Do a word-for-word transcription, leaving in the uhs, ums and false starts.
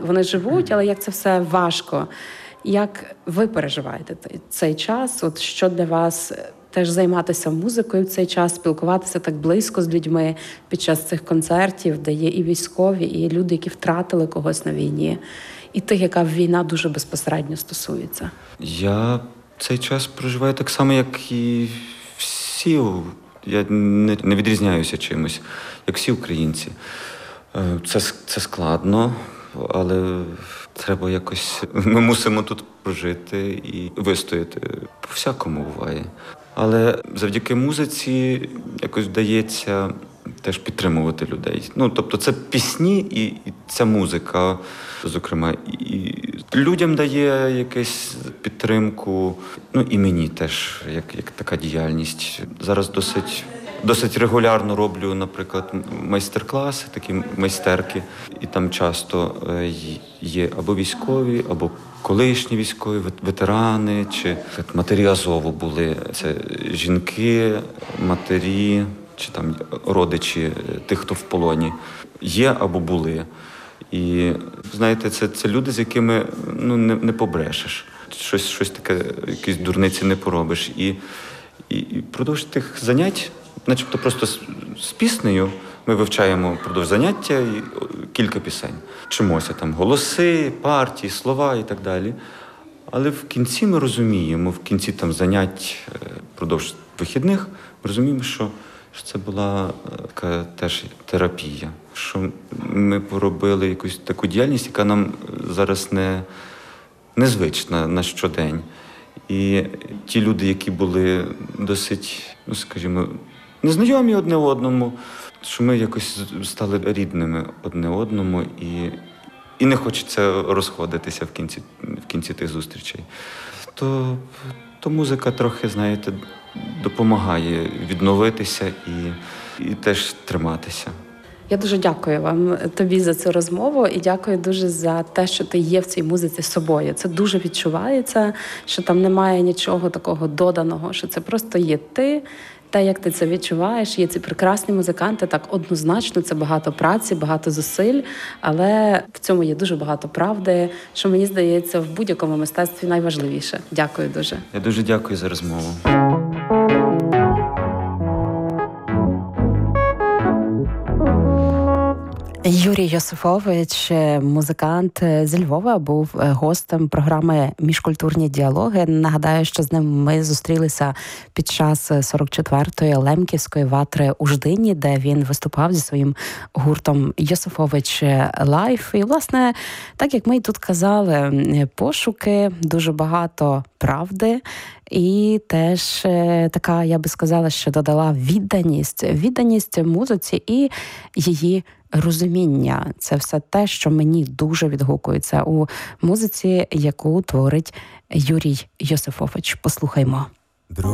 вони живуть, але як це все важко. Як ви переживаєте цей час? От що для вас теж займатися музикою в цей час, спілкуватися так близько з людьми під час цих концертів, де є і військові, і люди, які втратили когось на війні, і тих, яка війна дуже безпосередньо стосується? Я цей час проживаю так само, як і всі. Я не, не відрізняюся чимось, як всі українці. Це, це складно, але треба якось... Ми мусимо тут прожити і вистояти. По-всякому буває. Але завдяки музиці якось вдається теж підтримувати людей. Ну, тобто це пісні і, і ця музика, зокрема, і людям дає якусь підтримку, ну і мені теж, як, як така діяльність. Зараз досить, досить регулярно роблю, наприклад, майстер-класи, такі майстерки, і там часто є або військові, або колишні військові, ветерани, чи матері Азову були. Це жінки, матері, чи там родичі тих, хто в полоні. Є або були. І, знаєте, це, це люди, з якими ну, не, не побрешеш. Щось, щось таке, якісь дурниці не поробиш. І, і, і впродовж тих занять, начебто просто з, з піснею, ми вивчаємо впродовж заняття і кілька пісень. Вчимося там голоси, партії, слова і так далі. Але в кінці ми розуміємо, в кінці там занять впродовж вихідних, ми розуміємо, що, що це була така теж терапія. Що ми поробили якусь таку діяльність, яка нам зараз не, незвична на щодень. І ті люди, які були досить, ну скажімо, незнайомі одне одному, що ми якось стали рідними одне одному, і, і не хочеться розходитися в кінці, в кінці тих зустрічей. То, то музика трохи, знаєте, допомагає відновитися і, і теж триматися. Я дуже дякую вам, тобі за цю розмову, і дякую дуже за те, що ти є в цій музиці собою. Це дуже відчувається, що там немає нічого такого доданого, що це просто є ти, те, як ти це відчуваєш. Є ці прекрасні музиканти, так однозначно, це багато праці, багато зусиль, але в цьому є дуже багато правди, що, мені здається, в будь-якому мистецтві найважливіше. Дякую дуже. Я дуже дякую за розмову. Юрій Йосифович, музикант зі Львова, був гостем програми «Міжкультурні діалоги». Нагадаю, що з ним ми зустрілися під час сорок четвертої Лемківської ватри у Ждині, де він виступав зі своїм гуртом «Йосифович Лайф». І, власне, так як ми і тут казали, пошуки, дуже багато правди. І теж така, я би сказала, що додала відданість, відданість музиці і її розуміння. Це все те, що мені дуже відгукується у музиці, яку творить Юрій Йосифович. Послухаймо.